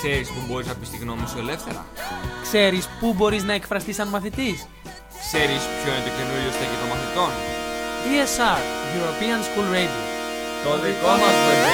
Ξέρεις που μπορείς να πεις τη γνώμη σου ελεύθερα? Ξέρεις πού μπορείς να εκφραστείς σαν μαθητής? Ξέρεις ποιο είναι το καινούριο στέκι των μαθητών? ESR, European School Radio. Το δικό μας